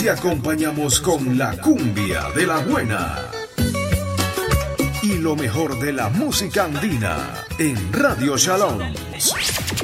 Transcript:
te acompañamos con la cumbia de la buena. Y lo mejor de la música andina en Radio Shalom.